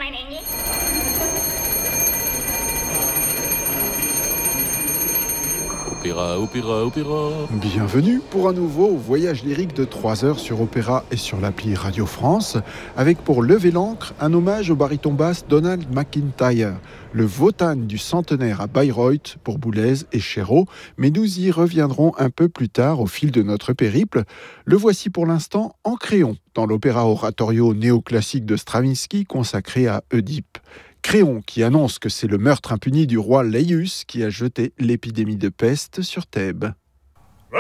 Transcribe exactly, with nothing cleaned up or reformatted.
mein Engel? Opéra, opéra, opéra. Bienvenue pour un nouveau voyage lyrique de trois heures sur Opéra et sur l'appli Radio France, avec pour lever l'ancre un hommage au baryton basse Donald McIntyre, le Wotan du centenaire à Bayreuth pour Boulez et Chéreau, mais nous y reviendrons un peu plus tard au fil de notre périple. Le voici pour l'instant en créon, dans l'opéra oratorio néoclassique de Stravinsky consacré à Oedipe. Créon qui annonce que c'est le meurtre impuni du roi Laïus qui a jeté l'épidémie de peste sur Thèbes.